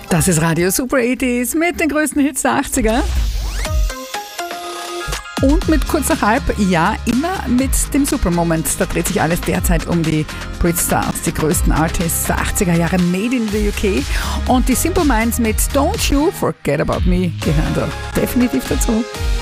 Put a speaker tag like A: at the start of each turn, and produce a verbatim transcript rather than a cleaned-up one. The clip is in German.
A: Das ist Radio Super achtziger mit den größten Hits der achtziger. Und mit kurz nach halb, ja, immer mit dem Super-Moment. Da dreht sich alles derzeit um die Brit-Stars, die größten Artists der achtziger Jahre, made in the U K. Und die Simple Minds mit Don't You Forget About Me gehören da definitiv dazu.